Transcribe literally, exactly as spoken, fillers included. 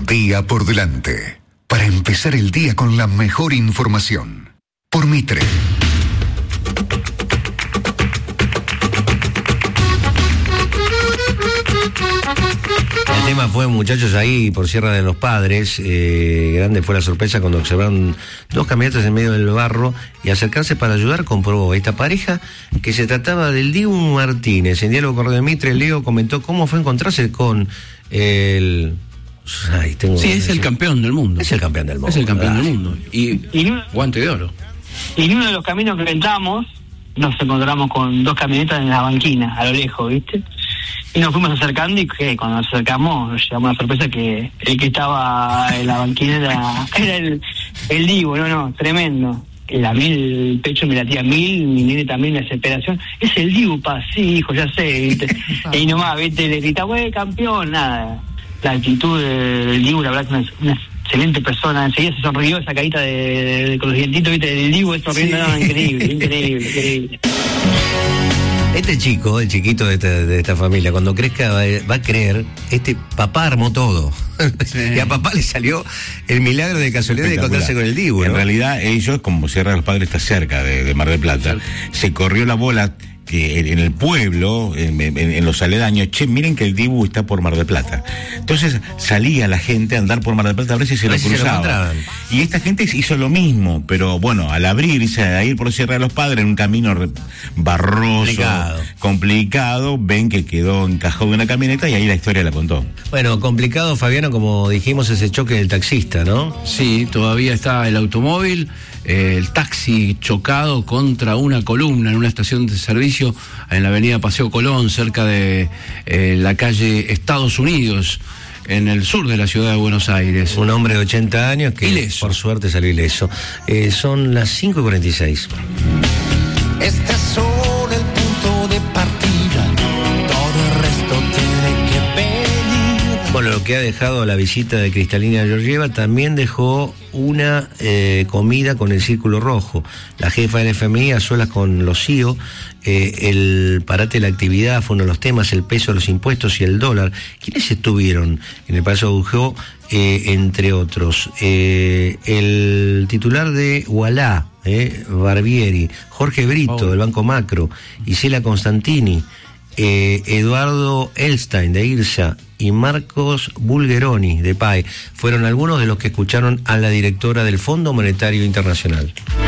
Un día por delante, para empezar el día con la mejor información. Por Mitre. El tema fue, muchachos, ahí por Sierra de los Padres, eh, grande fue la sorpresa cuando observaron dos camionetas en medio del barro y acercarse para ayudar comprobó esta pareja que se trataba del Dibu Martínez. En diálogo con Radio Mitre, Leo comentó cómo fue encontrarse con el... Ay, tengo sí, es el campeón del mundo. Es el campeón del mundo. Es el campeón del mundo. Y, y guante de oro. Y en uno de los caminos que entramos, nos encontramos con dos camionetas en la banquina, a lo lejos, ¿viste? Y nos fuimos acercando y que cuando nos acercamos nos llevamos la sorpresa que el que estaba en la banquina era, era el, el Dibu, no, no, tremendo. La mil, el pecho me latía mil, mi nene también la desesperación. Es el Dibu, pa, sí, hijo, ya sé, ¿viste? Y nomás, ¿viste? Le grita, güey, campeón, nada. La actitud del Dibu, la verdad que es una, una excelente persona. Enseguida se sonrió esa carita de, de, de con los dientitos, ¿viste? Del Dibu sonriendo, sí. No, increíble, increíble, increíble. Este chico, el chiquito de esta, de esta familia, cuando crezca va, va a creer, este papá armó todo. Sí. Y a papá le salió el milagro de casualidad de encontrarse con el Dibu, ¿no? En realidad ellos, como Sierra de los Padres está cerca de, de Mar del Plata, se corrió la bola que en el pueblo, en, en, en los aledaños, che, miren que el Dibu está por Mar del Plata. Entonces salía la gente a andar por Mar del Plata a ver si se a lo cruzaba. Y esta gente hizo lo mismo, pero bueno, al abrirse, a ir por Sierra de los Padres, en un camino barroso, complicado. complicado, ven que quedó encajado en una camioneta y ahí la historia la contó. Bueno, complicado, Fabiano, como dijimos, ese choque del taxista, ¿no? Sí, todavía está el automóvil, eh, el taxi chocado contra una columna en una estación de servicio en la avenida Paseo Colón, cerca de eh, la calle Estados Unidos, en el sur de la ciudad de Buenos Aires. Un hombre de ochenta años que ileso. Por suerte salió ileso. Eh, son las cinco y cuarenta y seis. Este es solo el punto de partida, todo el resto tiene que venir. Bueno, lo que ha dejado la visita de Cristalina Georgieva también dejó una eh, comida con el Círculo Rojo. La jefa del F M I a solas con los C I O, eh, el parate de la actividad fue uno de los temas, el peso de los impuestos y el dólar. ¿Quiénes estuvieron en el Palacio Bujó? Eh, entre otros, eh, el titular de Ualá, eh, Barbieri, Jorge Brito, oh. del Banco Macro, Isela Constantini, eh, Eduardo Elstein de IRSA y Marcos Bulgeroni de P A E fueron algunos de los que escucharon a la directora del Fondo Monetario Internacional.